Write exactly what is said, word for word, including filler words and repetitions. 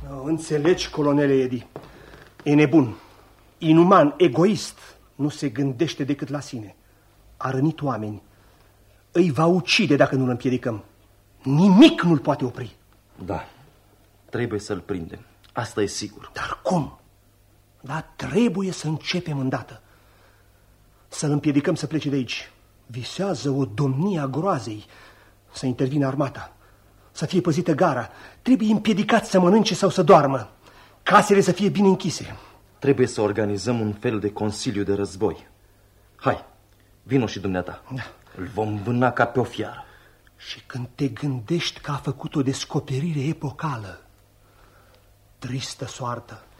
Înțelegi, colonele Edi? E nebun, inuman, egoist, nu se gândește decât la sine. A rănit oameni. Îi va ucide dacă nu-l împiedicăm. Nimic nu-l poate opri. Da, trebuie să-l prindem. Asta e sigur. Dar cum? Dar trebuie să începem îndată. Să-l împiedicăm să plece de aici. Visează o domnie a groazei. Să intervină armata. Să fie păzită gara. Trebuie împiedicat să mănânce sau să doarmă. Casele să fie bine închise. Trebuie să organizăm un fel de consiliu de război. Hai, vino și dumneata. Da. Îl vom vâna ca pe o fiară. Și când te gândești că a făcut o descoperire epocală, tristă soartă,